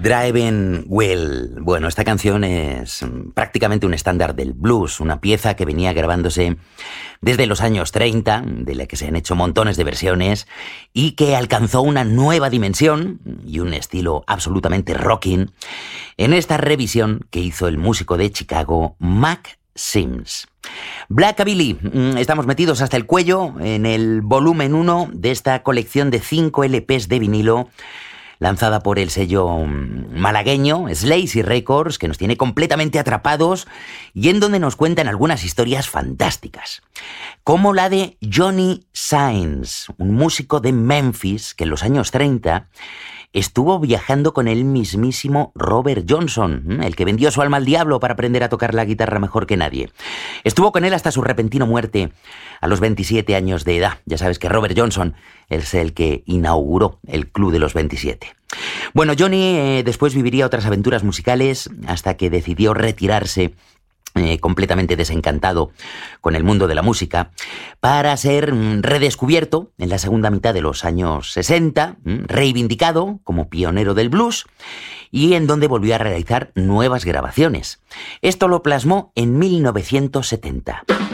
Driving Well. Bueno, esta canción es prácticamente un estándar del blues, una pieza que venía grabándose desde los años 30, de la que se han hecho montones de versiones, y que alcanzó una nueva dimensión y un estilo absolutamente rocking en esta revisión que hizo el músico de Chicago, Mac Sims. Blackabilly, estamos metidos hasta el cuello en el volumen 1 de esta colección de 5 LPs de vinilo lanzada por el sello malagueño Slazy Records, que nos tiene completamente atrapados y en donde nos cuentan algunas historias fantásticas, como la de Johnny Sainz, un músico de Memphis que en los años 30 estuvo viajando con el mismísimo Robert Johnson, el que vendió su alma al diablo para aprender a tocar la guitarra mejor que nadie. Estuvo con él hasta su repentino muerte a los 27 años de edad. Ya sabes que Robert Johnson es el que inauguró el Club de los 27. Bueno, Johnny después viviría otras aventuras musicales hasta que decidió retirarse completamente desencantado con el mundo de la música, para ser redescubierto en la segunda mitad de los años 60, reivindicado como pionero del blues, y en donde volvió a realizar nuevas grabaciones. Esto lo plasmó en 1970.